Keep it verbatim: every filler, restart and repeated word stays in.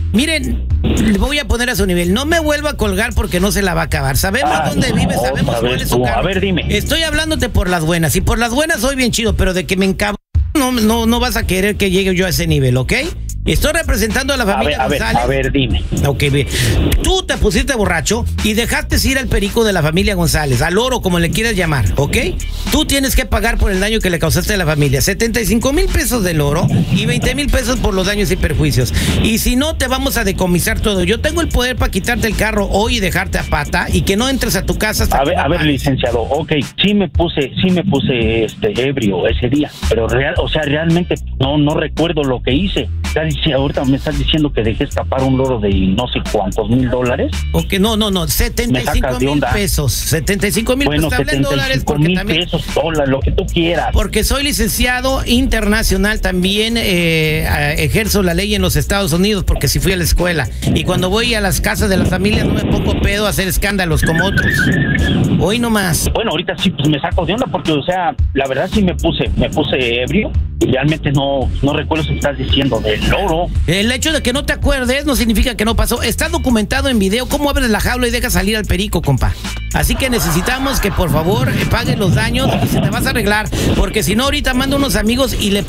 Miren, le voy a poner a su nivel. No me vuelva a colgar porque no se la va a acabar. Sabemos Ah, dónde no, vive, sabemos otra cuál vez es su tú. carro. A ver, dime. Estoy hablándote por las buenas. Y por las buenas soy bien chido, pero de que me encabro, no, no, no vas a querer que llegue yo a ese nivel, ¿ok? Estoy representando a la A ver, familia a ver, González. a ver, dime. Ok, bien. Tú te pusiste borracho y dejaste ir al perico de la familia González, al oro, como le quieras llamar, ¿ok? Tú tienes que pagar por el daño que le causaste a la familia. setenta y cinco mil pesos del oro y veinte mil pesos por los daños y perjuicios. Y si no, te vamos a decomisar todo. Yo tengo el poder para quitarte el carro hoy y dejarte a pata y que no entres a tu casa hasta A que ver, no a ver, pagues. licenciado, ok, sí me puse, sí me puse este ebrio ese día, pero real, o sea, realmente no, no recuerdo lo que hice. Está dic- ahorita me estás diciendo que dejé escapar un loro de no sé cuántos mil dólares. Ok, no, no, no, setenta y cinco Me sacas de mil onda. pesos. setenta y cinco mil Bueno, pesos. Te hablé en setenta y dólares cinco porque mil también. pesos, dólares, lo que tú quieras. Porque soy licenciado internacional, también eh, ejerzo la ley en los Estados Unidos, porque si fui a la escuela. Y cuando voy a las casas de las familias no me pongo pedo a hacer escándalos como otros. Hoy no más. Bueno, ahorita sí, pues me saco de onda porque, o sea, la verdad sí me puse, me puse ebrio y realmente no, no recuerdo si estás diciendo del loro. El hecho de que no te acuerdes no significa que no pasó. Está documentado en video cómo abres la jaula y dejas salir al perico, compa. Así que necesitamos que por favor eh, pagues los daños y se te vas a arreglar, porque si no ahorita mando unos amigos y le